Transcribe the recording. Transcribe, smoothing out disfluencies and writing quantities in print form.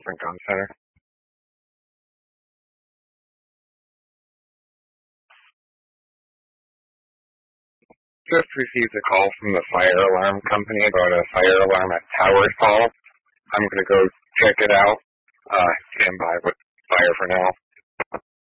Different Gun Center. Just received a call from the fire alarm company about a fire alarm at Towers Hall. I'm going to go check it out. Stand by with fire for now.